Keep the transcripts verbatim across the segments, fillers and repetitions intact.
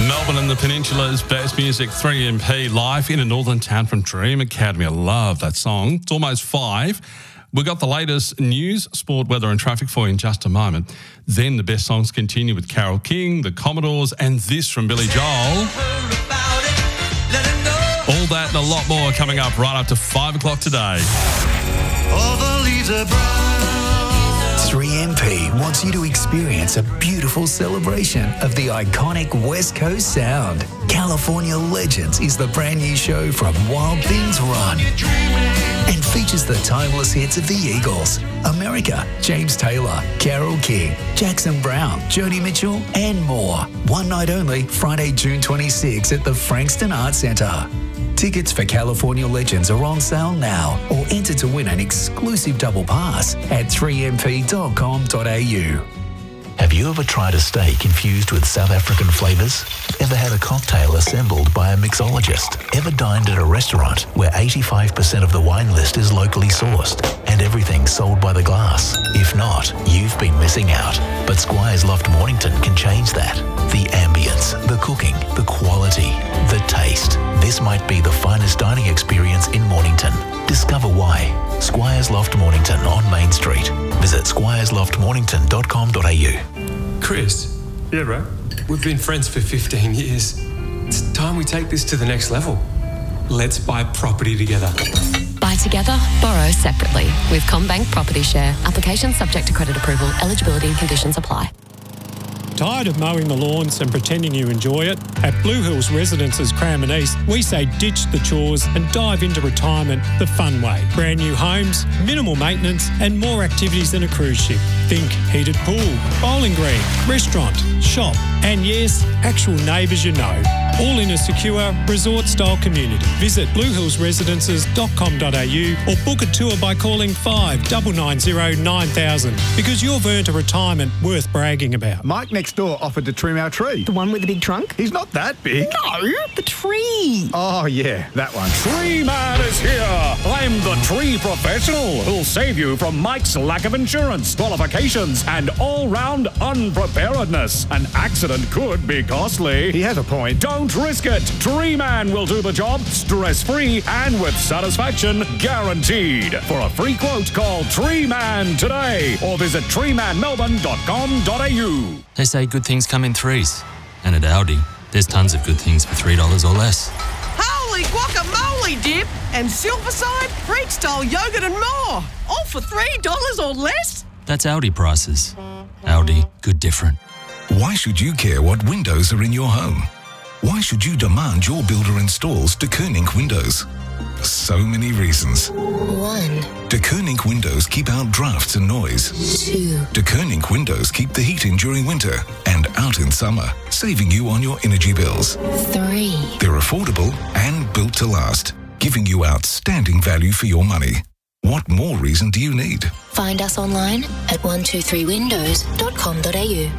Melbourne and the Peninsula's best music, three M P, live in a northern town from Dream Academy. I love that song. It's almost five. We've got the latest news, sport, weather and traffic for you in just a moment. Then the best songs continue with Carole King, the Commodores, and this from Billy Joel. All that and a lot more coming up right up to five o'clock today. All the leaves are brown. three M P wants you to experience a beautiful celebration of the iconic West Coast sound. California Legends is the brand new show from Wild Things Run and features the timeless hits of the Eagles, America, James Taylor, Carole King, Jackson Brown, Joni Mitchell and more. One night only, Friday, June twenty-sixth at the Frankston Arts Centre. Tickets for California Legends are on sale now or enter to win an exclusive double pass at three m p dot com dot a u. Have you ever tried a steak infused with South African flavours? Ever had a cocktail assembled by a mixologist? Ever dined at a restaurant where eighty-five percent of the wine list is locally sourced and everything sold by the glass? If not, you've been missing out. But Squires Loft Mornington can change that. The ambience, the cooking, the quality, the taste. This might be the finest dining experience in Mornington. Discover why. Squires Loft Mornington on Main Street. Visit squires loft mornington dot com dot a u. Chris. Yeah, bro? We've been friends for fifteen years. It's time we take this to the next level. Let's buy property together. Buy together, borrow separately with CommBank Property Share. Application subject to credit approval. Eligibility and conditions apply. Tired of mowing the lawns and pretending you enjoy it? At Blue Hills Residences Cranbourne East, we say ditch the chores and dive into retirement the fun way. Brand new homes, minimal maintenance and more activities than a cruise ship. Think heated pool, bowling green, restaurant, shop and yes, actual neighbours you know. All in a secure resort-style community. Visit blue hills residences dot com dot a u or book a tour by calling five nine nine zero nine thousand because you've earned a retirement worth bragging about. Mike next door offered to trim our tree. The one with the big trunk? He's not that big. No, the tree. Oh, yeah, that one. Tree Man is here. I'm the tree professional who'll save you from Mike's lack of insurance, qualifications, and all-round unpreparedness. An accident could be costly. He has a point. Don't risk it. Tree Man will do the job stress-free and with satisfaction guaranteed. For a free quote, call Tree Man today or visit tree man melbourne dot com dot a u. They say good things come in threes. And at Audi, there's tons of good things for three dollars or less. Holy guacamole dip and Silverside, Greek-style yogurt and more. All for three dollars or less? That's Audi prices. Audi, good different. Why should you care what windows are in your home? Why should you demand your builder installs De Koning windows? So many reasons. One. De Koning windows keep out drafts and noise. Two. De Koning windows keep the heat in during winter and out in summer, saving you on your energy bills. Three. They're affordable and built to last, giving you outstanding value for your money. What more reason do you need? Find us online at one two three windows dot com dot a u.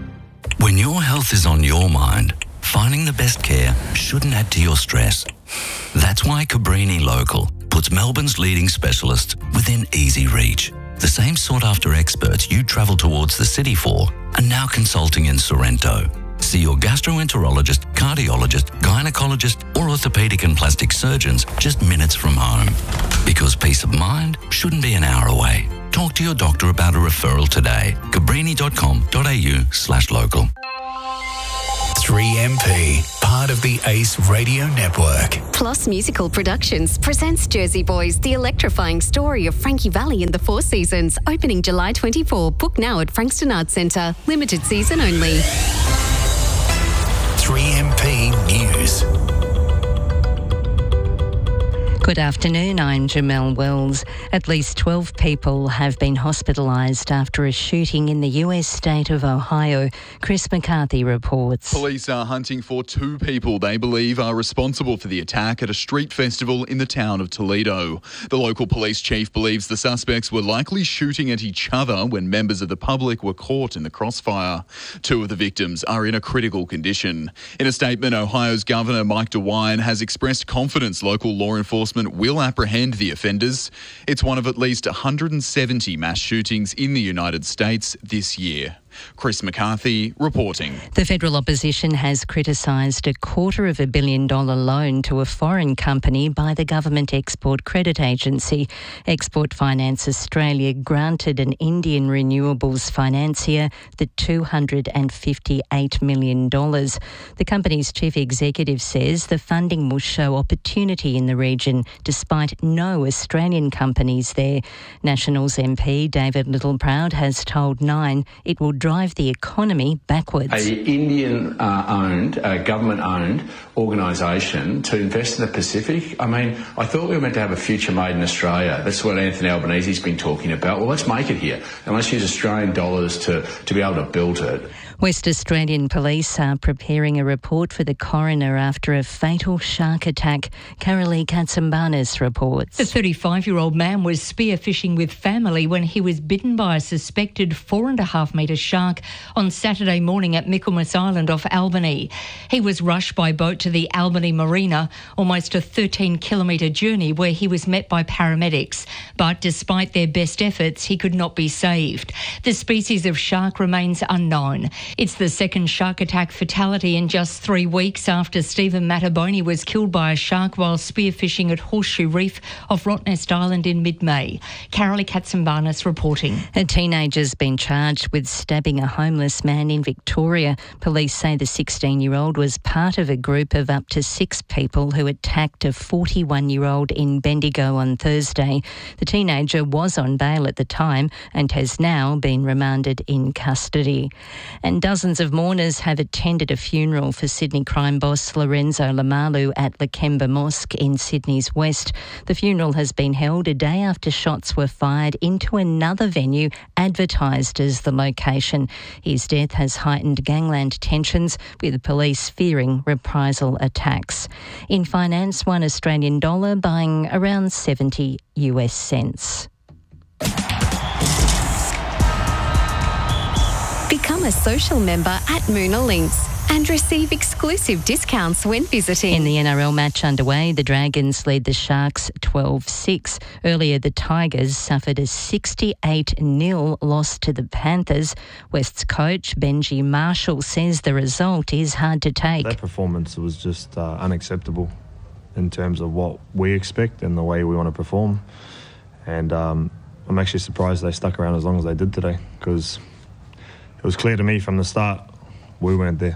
When your health is on your mind, finding the best care shouldn't add to your stress. That's why Cabrini Local puts Melbourne's leading specialists within easy reach. The same sought-after experts you travel towards the city for are now consulting in Sorrento. See your gastroenterologist, cardiologist, gynecologist or orthopaedic and plastic surgeons just minutes from home. Because peace of mind shouldn't be an hour away. Talk to your doctor about a referral today. cabrini dot com dot a u slash local. three M P, part of the Ace Radio Network. Plus Musical Productions presents Jersey Boys, the electrifying story of Frankie Valli in the Four Seasons, opening July twenty-fourth. Book now at Frankston Arts Centre. Limited season only. three M P News. Good afternoon, I'm Jamelle Wells. At least twelve people have been hospitalised after a shooting in the U S state of Ohio. Chris McCarthy reports. Police are hunting for two people they believe are responsible for the attack at a street festival in the town of Toledo. The local police chief believes the suspects were likely shooting at each other when members of the public were caught in the crossfire. Two of the victims are in a critical condition. In a statement, Ohio's Governor Mike DeWine has expressed confidence local law enforcement will apprehend the offenders. It's one of at least one hundred seventy mass shootings in the United States this year. Chris McCarthy reporting. The federal opposition has criticised a quarter of a billion dollar loan to a foreign company by the Government Export Credit Agency. Export Finance Australia granted an Indian renewables financier the two hundred fifty-eight million dollars. The company's chief executive says the funding will show opportunity in the region despite no Australian companies there. Nationals M P David Littleproud has told Nine it will drive the economy backwards. A Indian-owned, uh, government-owned organisation to invest in the Pacific. I mean, I thought we were meant to have a future made in Australia. That's what Anthony Albanese's been talking about. Well, let's make it here and let's use Australian dollars to, to be able to build it. West Australian police are preparing a report for the coroner after a fatal shark attack. Carolee Katsambanis reports. The thirty-five-year-old man was spearfishing with family when he was bitten by a suspected four and a half metre shark on Saturday morning at Michaelmas Island off Albany. He was rushed by boat to the Albany Marina, almost a thirteen kilometre journey where he was met by paramedics. But despite their best efforts, he could not be saved. The species of shark remains unknown. It's the second shark attack fatality in just three weeks after Stephen Mattaboni was killed by a shark while spearfishing at Horseshoe Reef off Rottnest Island in mid-May. Carolee Katsambanis reporting. A teenager's been charged with stabbing a homeless man in Victoria. Police say the sixteen-year-old was part of a group of up to six people who attacked a forty-one-year-old in Bendigo on Thursday. The teenager was on bail at the time and has now been remanded in custody. And dozens of mourners have attended a funeral for Sydney crime boss Lorenzo Lamalu at Lakemba Mosque in Sydney's west. The funeral has been held a day after shots were fired into another venue advertised as the location. His death has heightened gangland tensions, with the police fearing reprisal attacks. In finance, one Australian dollar buying around seventy U S cents. Become a social member at Moona Links and receive exclusive discounts when visiting. In the N R L match underway, the Dragons lead the Sharks twelve six. Earlier, the Tigers suffered a sixty-eight nil loss to the Panthers. West's coach, Benji Marshall, says the result is hard to take. That performance was just uh, unacceptable in terms of what we expect and the way we want to perform. And um, I'm actually surprised they stuck around as long as they did today, because it was clear to me from the start we weren't there.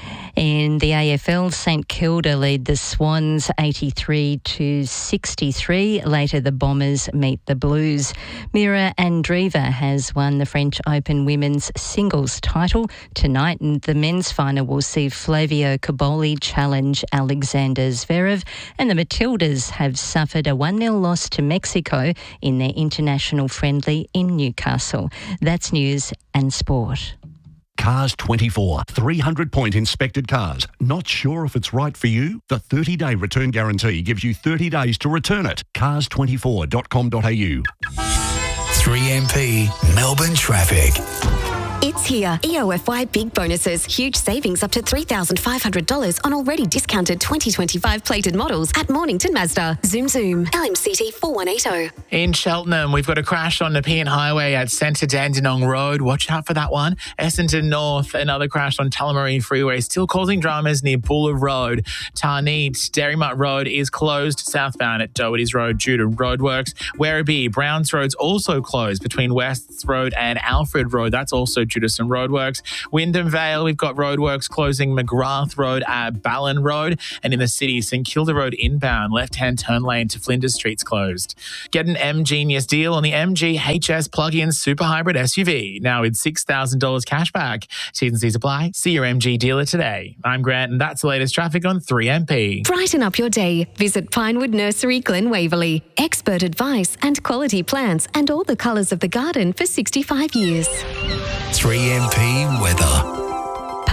In the A F L, St Kilda lead the Swans eighty-three to sixty-three. Later, the Bombers meet the Blues. Mira Andreeva has won the French Open women's singles title. Tonight, the men's final will see Flavio Cobolli challenge Alexander Zverev. And the Matildas have suffered a one nil loss to Mexico in their international friendly in Newcastle. That's news and sport. Cars twenty-four, three hundred point inspected cars. Not sure if it's right for you? The thirty-day return guarantee gives you thirty days to return it. cars twenty-four dot com dot a u. three M P Melbourne Traffic. It's here. E O F Y big bonuses. Huge savings up to three thousand five hundred dollars on already discounted twenty twenty-five plated models at Mornington Mazda. Zoom Zoom. L M C T four one eight zero. In Cheltenham, we've got a crash on Nepean Highway at Centre Dandenong Road. Watch out for that one. Essendon North, another crash on Tullamarine Freeway, still causing dramas near Buller Road. Tarneet, Derrimut Road is closed southbound at Doherty's Road due to roadworks. Werribee, Browns Road's also closed between Wests Road and Alfred Road. That's also due to some roadworks. Wyndham Vale, we've got roadworks closing McGrath Road at Ballon Road. And in the city, St Kilda Road inbound, left-hand turn lane to Flinders Street's closed. Get an M Genius deal on the M G H S plug-in super hybrid S U V. Now with six thousand dollars cash back. T's and C's apply. See your M G dealer today. I'm Grant, and that's the latest traffic on three M P. Brighten up your day. Visit Pinewood Nursery, Glen Waverley. Expert advice and quality plants and all the colours of the garden for sixty-five years. three M P weather.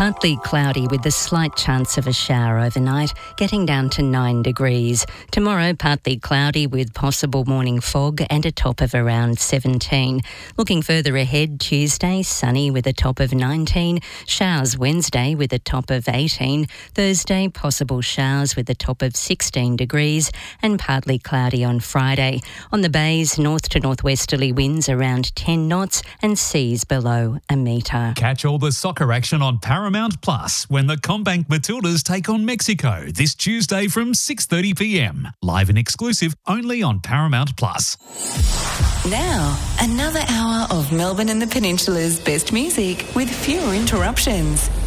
Partly cloudy with the slight chance of a shower overnight, getting down to nine degrees. Tomorrow, partly cloudy with possible morning fog and a top of around seventeen. Looking further ahead, Tuesday, sunny with a top of nineteen. Showers Wednesday with a top of eighteen. Thursday, possible showers with a top of sixteen degrees and partly cloudy on Friday. On the bays, north to northwesterly winds around ten knots and seas below a metre. Catch all the soccer action on Paramount Plus when the Combank Matildas take on Mexico this Tuesday from six thirty p m. Live and exclusive only on Paramount Plus. Now, another hour of Melbourne and the Peninsula's best music with fewer interruptions.